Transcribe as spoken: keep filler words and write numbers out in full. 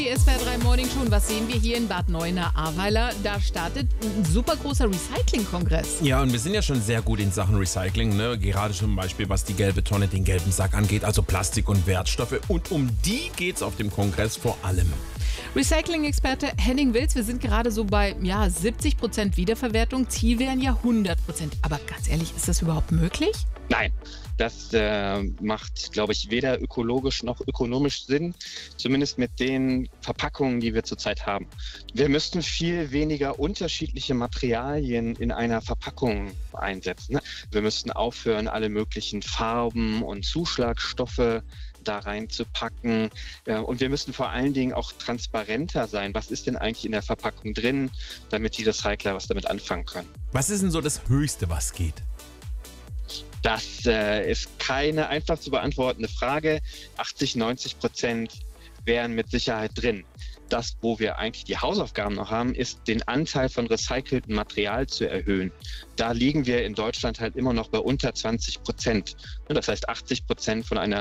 Die S W R drei Morning Show. Was sehen wir hier in Bad Neuenahr-Ahrweiler? Da startet ein super großer Recycling-Kongress. Ja, und wir sind ja schon sehr gut in Sachen Recycling, ne? Gerade zum Beispiel, was die gelbe Tonne, den gelben Sack angeht, also Plastik und Wertstoffe. Und um die geht's auf dem Kongress vor allem. Recycling-Experte Henning Wilz, wir sind gerade so bei ja, siebzig Prozent Wiederverwertung. Ziel wären ja hundert Prozent. Aber ganz ehrlich, ist das überhaupt möglich? Nein, das äh, macht, glaube ich, weder ökologisch noch ökonomisch Sinn, zumindest mit den Verpackungen, die wir zurzeit haben. Wir müssten viel weniger unterschiedliche Materialien in einer Verpackung einsetzen. Ne? Wir müssten aufhören, alle möglichen Farben und Zuschlagstoffe da reinzupacken. Und wir müssen vor allen Dingen auch transparenter sein. Was ist denn eigentlich in der Verpackung drin, damit die Recycler was damit anfangen können? Was ist denn so das Höchste, was geht? Das äh, ist keine einfach zu beantwortende Frage. achtzig, neunzig Prozent wären mit Sicherheit drin. Das, wo wir eigentlich die Hausaufgaben noch haben, ist, den Anteil von recyceltem Material zu erhöhen. Da liegen wir in Deutschland halt immer noch bei unter zwanzig Prozent. Das heißt, achtzig Prozent von einer